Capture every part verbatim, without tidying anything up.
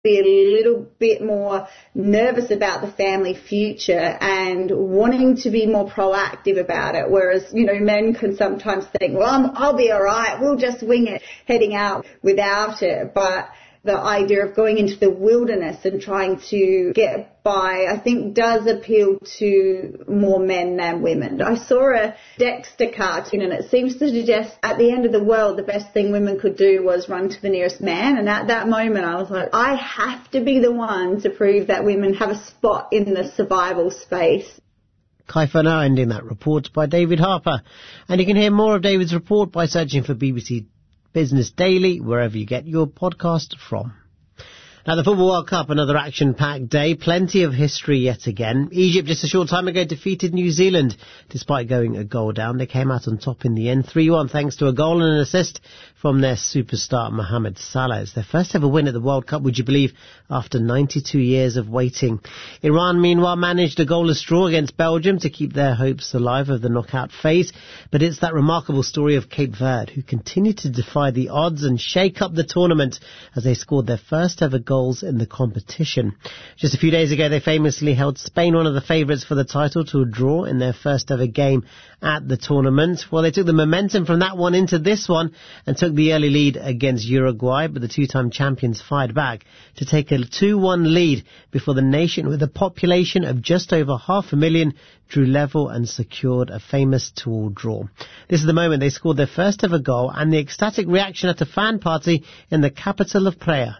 be a little bit more nervous about the family future and wanting to be more proactive about it. Whereas, you know, men can sometimes think, well, I'm, I'll be all right. We'll just wing it heading out without it. But the idea of going into the wilderness and trying to get by, I think, does appeal to more men than women. I saw a Dexter cartoon, and it seems to suggest at the end of the world, the best thing women could do was run to the nearest man. And at that moment, I was like, I have to be the one to prove that women have a spot in the survival space. Kai Whanau ending that report by David Harper. And you can hear more of David's report by searching for B B C Business Daily, wherever you get your podcast from. Now, the Football World Cup, another action-packed day. Plenty of history yet again. Egypt, just a short time ago, defeated New Zealand. Despite going a goal down, they came out on top in the end, three one, thanks to a goal and an assist from their superstar Mohamed Salah. It's their first ever win at the World Cup, would you believe, after ninety-two years of waiting. Iran, meanwhile, managed a goalless draw against Belgium to keep their hopes alive of the knockout phase. But it's that remarkable story of Cape Verde, who continue to defy the odds and shake up the tournament as they scored their first ever goal in the competition. Just a few days ago, they famously held Spain, one of the favourites for the title, to a draw in their first ever game at the tournament. Well, they took the momentum from that one into this one and took the early lead against Uruguay, but the two-time champions fired back to take a two one lead before the nation, with a population of just over half a million, drew level and secured a famous two-all draw. This is the moment they scored their first ever goal and the ecstatic reaction at a fan party in the capital of Praia.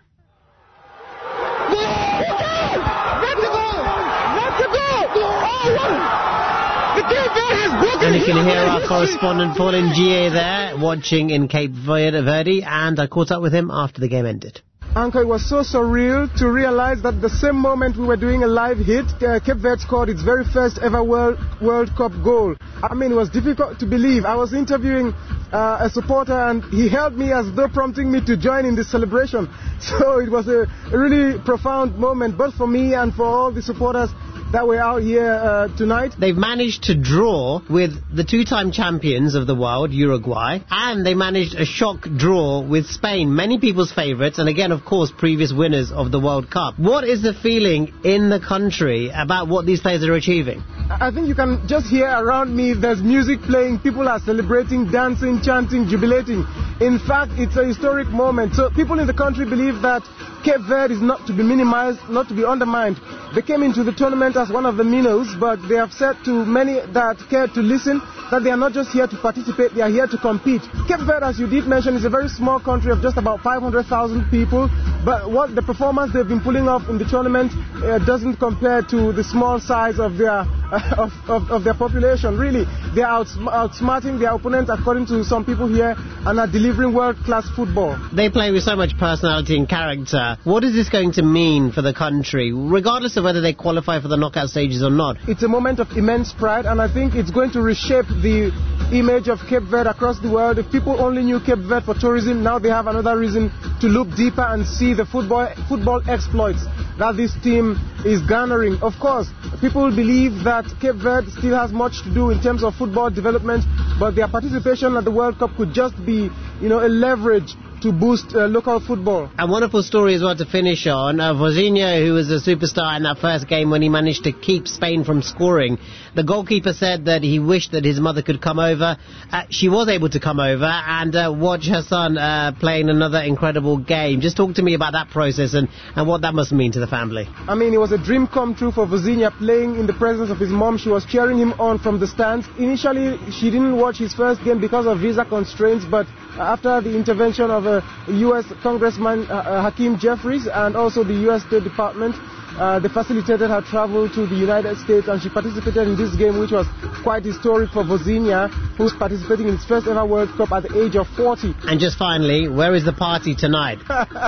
And you can hear our correspondent Paul Ngie there watching in Cape Verde, and I caught up with him after the game ended. Anko, it was so surreal to realize that the same moment we were doing a live hit, uh, Cape Verde scored its very first ever World, World Cup goal. I mean, it was difficult to believe. I was interviewing uh, a supporter and he held me as though prompting me to join in the celebration. So it was a, a really profound moment, both for me and for all the supporters that were out here uh, tonight. They've managed to draw with the two-time champions of the world, Uruguay, and they managed a shock draw with Spain, many people's favourites, and again, of course, previous winners of the World Cup. What is the feeling in the country about what these players are achieving? I think you can just hear around me, there's music playing, people are celebrating, dancing, chanting, jubilating. In fact, it's a historic moment. So people in the country believe that Cape Verde is not to be minimized, not to be undermined. They came into the tournament as one of the minnows, but they have said to many that care to listen that they are not just here to participate, they are here to compete. Cape Verde, as you did mention, is a very small country of just about five hundred thousand people, but what the performance they've been pulling off in the tournament uh, doesn't compare to the small size of their uh, of, of, of their population. Really, they are outs- outsmarting their opponents, according to some people here, and are delivering world-class football. They play with so much personality and character. What is this going to mean for the country, regardless of whether they qualify for the knockout stages or not? It's a moment of immense pride, and I think it's going to reshape the image of Cape Verde across the world. If people only knew Cape Verde for tourism, now they have another reason to look deeper and see the football football exploits that this team is garnering. Of course, people believe that Cape Verde still has much to do in terms of football development, but their participation at the World Cup could just be, you know, a leverage to boost uh, local football. A wonderful story as well to finish on. Uh, Vozinha, who was a superstar in that first game when he managed to keep Spain from scoring. The goalkeeper said that he wished that his mother could come over. Uh, she was able to come over and uh, watch her son uh, playing another incredible game. Just talk to me about that process and, and what that must mean to the family. I mean, it was a dream come true for Vozinha, playing in the presence of his mom. She was cheering him on from the stands. Initially, she didn't watch his first game because of visa constraints, but after the intervention of a U S Congressman uh, Hakeem Jeffries and also the U S State Department, uh, they facilitated her travel to the United States, and she participated in this game, which was quite historic for Vozinha, who's participating in his first ever World Cup at the age of forty. And just finally, where is the party tonight?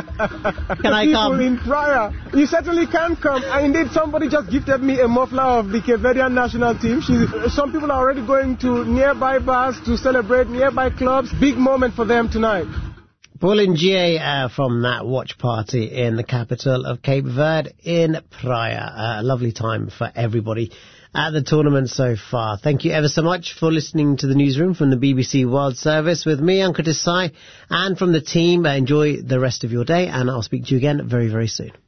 Can I come? People in Praia. You certainly can come. And indeed, somebody just gifted me a muffler of the Cape Verdean national team. She, some people are already going to nearby bars to celebrate, nearby clubs. Big moment for them tonight. Paul Ngie uh, from that watch party in the capital of Cape Verde in Praia. Uh, a lovely time for everybody at the tournament so far. Thank you ever so much for listening to the newsroom from the B B C World Service with me, Ankur Desai, and from the team. Uh, enjoy the rest of your day, and I'll speak to you again very, very soon.